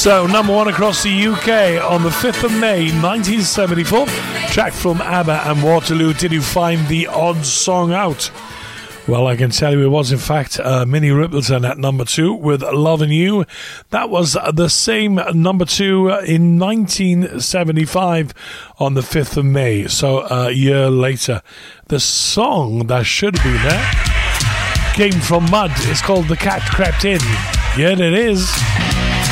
So, number one across the UK on the 5th of May 1974. Track from ABBA and Waterloo. Did you find the odd song out? Well, I can tell you it was, in fact, Minnie Riperton at number 2 with Lovin' You. That was the same number 2 in 1975 on the 5th of May. So, a year later. The song that should have been there came from Mud. It's called The Cat Crept In. Here it is.